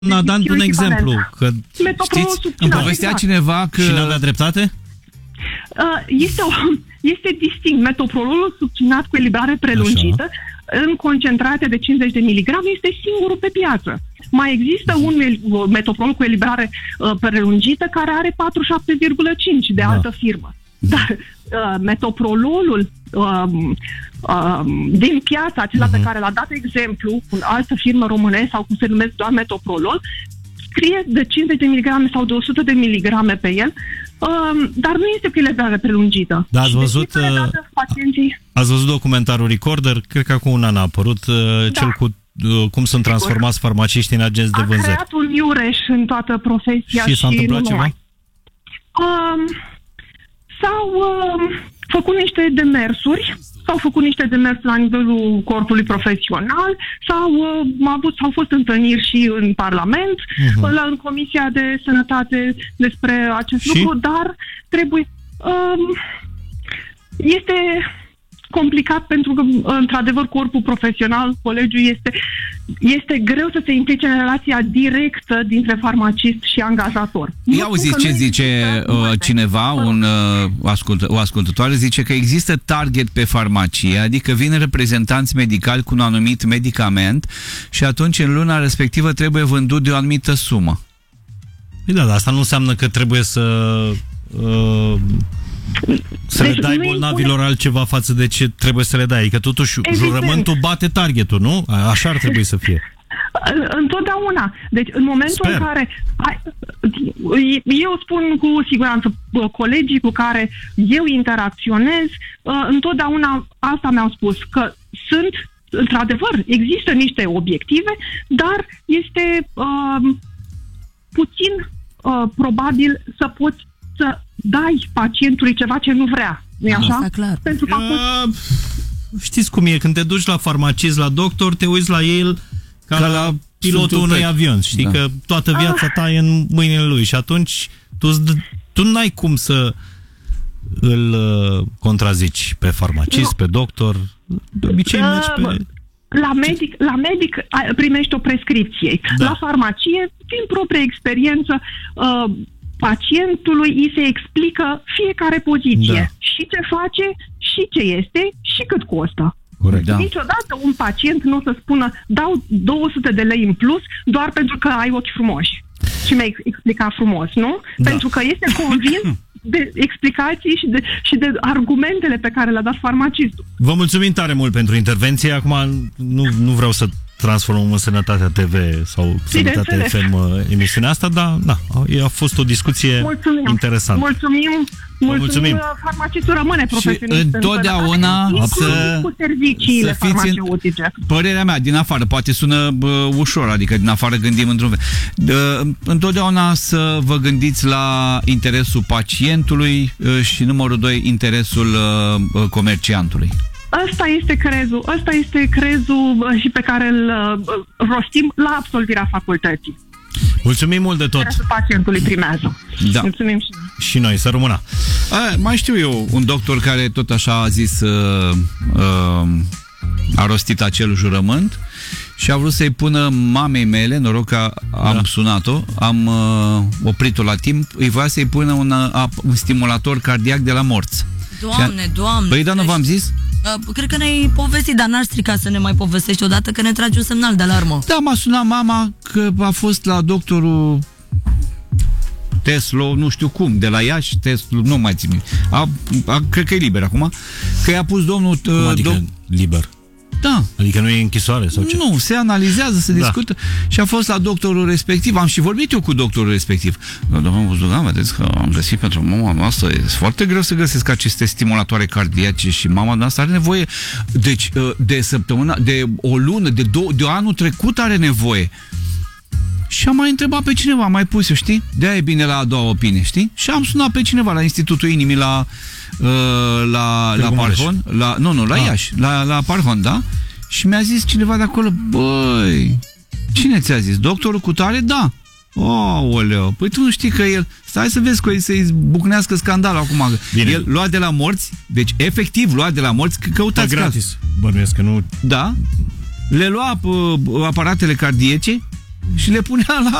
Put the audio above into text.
a dat un exemplu. Că, știți, îmi povestea cineva că... Și n-a dat dreptate? Este distinct. Metoprololul succinat cu eliberare prelungită, în concentrate de 50 de miligrame, este singurul pe piață. Mai există un metoprolol cu eliberare prelungită care are 47,5 de altă firmă. Dar metoprololul din piața, acela pe care l-a dat exemplu, cu altă firmă românească sau cum se numește doar metoprolol, scrie de 50 de miligrame sau de 100 de miligrame pe el, dar nu este cu eliberare prelungită. Da, ați văzut, ați văzut documentarul Recorder? Cred că acum un an a apărut, cel cu cum sunt transformați farmaciștii în agenți de vânzări. A creat un iureș în toată profesia și s-a întâmplat ceva? S-au făcut niște demersuri, la nivelul corpului profesional, s-au fost întâlniri și în Parlament, în Comisia de Sănătate despre acest lucru, dar trebuie... este complicat pentru că, într-adevăr, corpul profesional, colegiul, este greu să se implice în relația directă dintre farmacist și angajator. Ia auziți ce zice cineva, o ascultătoare, zice că există target pe farmacie, adică vin reprezentanți medicali cu un anumit medicament și atunci în luna respectivă trebuie vândut de o anumită sumă. Păi da, dar asta nu înseamnă că trebuie să le dai bolnavilor altceva față de ce trebuie să le dai. Adică totuși jurământul bate targetul, nu? Așa ar trebui să fie. Întotdeauna. Deci în momentul în care eu spun cu siguranță, colegii cu care eu interacționez, întotdeauna asta mi-au spus, că sunt, într-adevăr, există niște obiective, dar este puțin probabil să poți să dai pacientului ceva ce nu vrea. Nu-i așa? Asta clar. Pentru că știți cum e, când te duci la farmacist, la doctor, te uiți la el ca la pilotul unui avion. Știi că toată viața ta e în mâinile lui și atunci tu n-ai cum să îl contrazici pe farmacist, pe doctor. De obicei mergi pe... La medic primești o prescripție. Da. La farmacie, din proprie experiență, pacientului îi se explică fiecare poziție. Și ce face, și ce este, și cât costă. Corect. Da. Niciodată un pacient nu o să spună dau 200 de lei în plus doar pentru că ai ochi frumoși. Și mi-ai explicat frumos, nu? Da. Pentru că este convins de explicații și de argumentele pe care le-a dat farmacistul. Vă mulțumim tare mult pentru intervenție. Acum nu vreau să transformăm în Sănătatea TV sau Sănătatea FM emisiunea asta, dar a fost o discuție interesantă. Mulțumim. Farmacistul rămâne profesionist. Și întotdeauna cu serviciile farmaceutice. Părerea mea, din afară, poate sună ușor, adică din afară gândim într-un fel. Întotdeauna să vă gândiți la interesul pacientului și numărul 2, interesul comerciantului. Asta este crezul și pe care îl rostim la absolvirea facultății. Mulțumim mult de tot. Interesul pacientului primează. Da. Mulțumim și noi, să rămână. Mai știu eu, un doctor care tot așa a zis, a rostit acel jurământ și a vrut să-i pună mamei mele, noroc că am sunat-o, am oprit-o la timp, îi voia să-i pună un stimulator cardiac de la morți. Doamne! Păi, dar nu v-am zis? Cred că ne-ai povestit, dar n-ar strica să ne mai povestești odată, că ne tragi un semnal de alarmă. Da, m-a sunat mama că a fost la doctorul Teslo, nu știu cum, de la Iași, Teslo, nu mai țin. Cred că e liber acum, că i-a pus domnul... Cum adică liber? Da. Adică nu e închisoare sau ce? Nu, se analizează, se discută și a fost la doctorul respectiv. Am și vorbit eu cu doctorul respectiv. Domnul Buzdugan, vedeți că am găsit pentru mama noastră, e foarte greu să găsesc aceste stimulatoare cardiace și mama noastră are nevoie, deci de săptămâna, de o lună, de anul trecut are nevoie. Și am mai întrebat pe cineva, am mai pus eu, știi? De-aia e bine la a doua opinie, știi? Și am sunat pe cineva la Institutul Inimii, la Parhon, la Iași, la Parhon, da? Și mi-a zis cineva de acolo, băi, cine ți-a zis? Doctorul Cutare? Da. Aoleu, păi tu nu știi că el, stai să vezi că să-i bucnească scandalul acum. Bine. El lua de la morți, deci efectiv lua de la morți, căutați gratis. Bănuiesc că nu... Da. Le lua aparatele cardiace și le punea la